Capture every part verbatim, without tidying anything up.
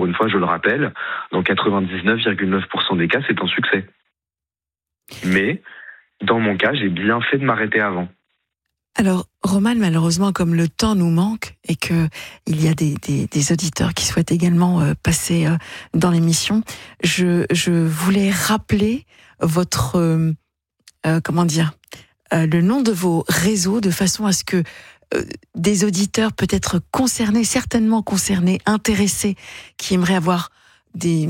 encore une fois, je le rappelle, dans quatre-vingt-dix-neuf virgule neuf pour cent des cas, c'est un succès. Mais, dans mon cas, j'ai bien fait de m'arrêter avant. Alors, Roman, malheureusement, comme le temps nous manque et que il y a des, des, des auditeurs qui souhaitent également euh, passer euh, dans l'émission, je, je voulais rappeler votre, euh, euh, comment dire, euh, le nom de vos réseaux de façon à ce que euh, des auditeurs peut-être concernés, certainement concernés, intéressés, qui aimeraient avoir des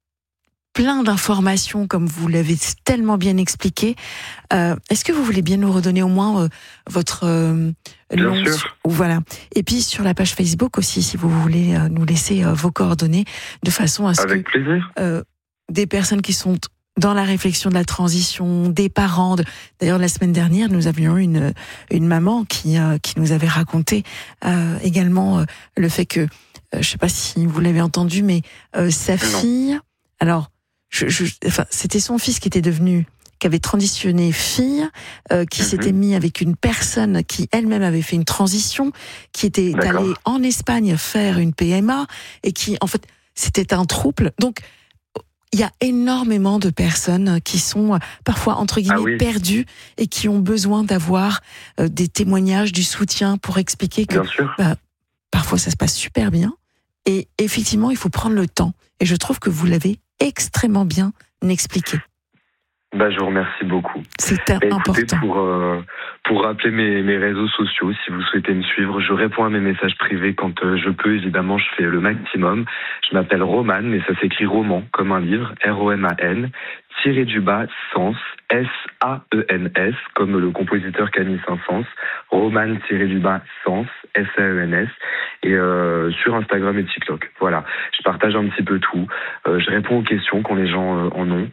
plein d'informations, comme vous l'avez tellement bien expliqué. Euh, est-ce que vous voulez bien nous redonner au moins euh, votre euh, Bien nom sûr. Voilà. Et puis sur la page Facebook aussi, si vous voulez euh, nous laisser euh, vos coordonnées, de façon à ce Avec que plaisir. euh, des personnes qui sont dans la réflexion de la transition, des parents. De... D'ailleurs, la semaine dernière, nous avions eu une une maman qui euh, qui nous avait raconté euh, également euh, le fait que, euh, je sais pas si vous l'avez entendu, mais euh, sa Non. fille. Alors, je, je, enfin, c'était son fils qui était devenu, qui avait transitionné fille, euh, qui Mhm. s'était mis avec une personne qui elle-même avait fait une transition, qui était D'accord. allée en Espagne faire une P M A et qui, en fait, c'était un trouble. Donc, il y a énormément de personnes qui sont euh, parfois entre guillemets Ah oui. perdues et qui ont besoin d'avoir euh, des témoignages, du soutien pour expliquer que Bien sûr. bah, parfois ça se passe super bien et effectivement il faut prendre le temps. Et je trouve que vous l'avez extrêmement bien expliqué. Bah, je vous remercie beaucoup. C'est Bah, écoutez, important. pour, euh, pour rappeler mes, mes réseaux sociaux, si vous souhaitez me suivre, je réponds à mes messages privés quand euh, je peux, évidemment, je fais le maximum. Je m'appelle Roman, mais ça s'écrit roman, comme un livre, R O M A N, tiré du bas, Sens, S A E N S, comme le compositeur Camille Saint-Saëns, Roman, tiré du bas, Sens, S A E N S, et euh, sur Instagram et TikTok. Voilà, je partage un petit peu tout. Euh, je réponds aux questions quand les gens euh, en ont.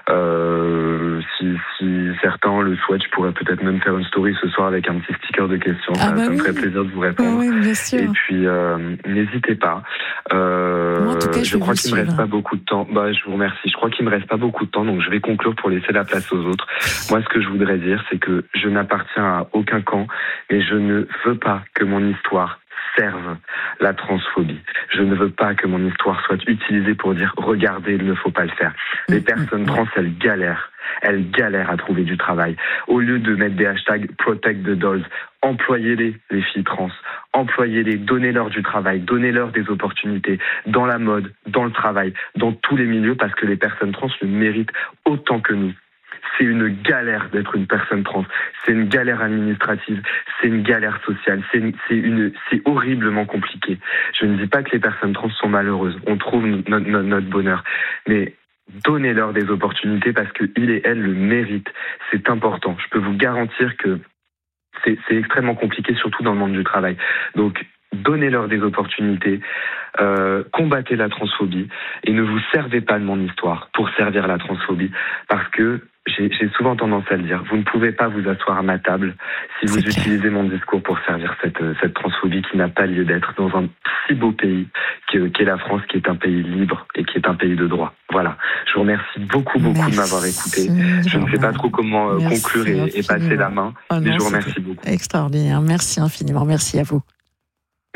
Euh, si, si certains le souhaitent, je pourrais peut-être même faire une story ce soir avec un petit sticker de questions. Ah ça bah ça oui. me ferait plaisir de vous répondre. Oui, bien sûr. Et puis, euh, n'hésitez pas. Euh, Moi, en tout cas, je je vais crois vous qu'il me reste suivre. pas beaucoup de temps. Bah, je vous remercie. Je crois qu'il me reste pas beaucoup de temps, donc je vais conclure pour laisser la place aux autres. Moi, ce que je voudrais dire, c'est que je n'appartiens à aucun camp, et je ne veux pas que mon histoire serve la transphobie. Je ne veux pas que mon histoire soit utilisée pour dire « regardez, il ne faut pas le faire ». Les personnes trans, elles galèrent. Elles galèrent à trouver du travail. Au lieu de mettre des hashtags « protect the dolls », employez-les, les filles trans. Employez-les, donnez-leur du travail, donnez-leur des opportunités dans la mode, dans le travail, dans tous les milieux, parce que les personnes trans le méritent autant que nous. C'est une galère d'être une personne trans. C'est une galère administrative. C'est une galère sociale. C'est une, c'est une, c'est horriblement compliqué. Je ne dis pas que les personnes trans sont malheureuses. On trouve notre, notre, notre bonheur. Mais donnez-leur des opportunités parce qu'ils et elles le méritent. C'est important. Je peux vous garantir que c'est, c'est extrêmement compliqué, surtout dans le monde du travail. Donc, donnez-leur des opportunités, euh, combattez la transphobie et ne vous servez pas de mon histoire pour servir la transphobie parce que j'ai, j'ai souvent tendance à le dire, vous ne pouvez pas vous asseoir à ma table si vous C'est clair. utilisez mon discours pour servir cette, cette transphobie qui n'a pas lieu d'être dans un si beau pays qui, qui est la France, qui est un pays libre et qui est un pays de droit. Voilà. Je vous remercie beaucoup, beaucoup Merci, de m'avoir écouté. Je ne sais pas trop comment euh, Merci conclure et, et passer la main, Oh mais non, je vous c'était remercie beaucoup. extraordinaire. Merci infiniment. Merci à vous.